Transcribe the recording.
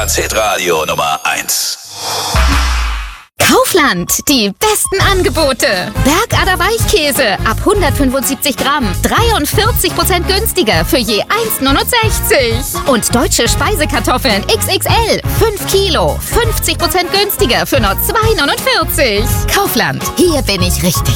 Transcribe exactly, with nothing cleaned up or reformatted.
Hitradio Nummer eins. Kaufland, die besten Angebote. Bergader Weichkäse ab hundertfünfundsiebzig Gramm, dreiundvierzig Prozent günstiger für je eins Komma neunundsechzig. Und deutsche Speisekartoffeln X X L, fünf Kilo, fünfzig Prozent günstiger für nur zwei Komma neunundvierzig. Kaufland, hier bin ich richtig.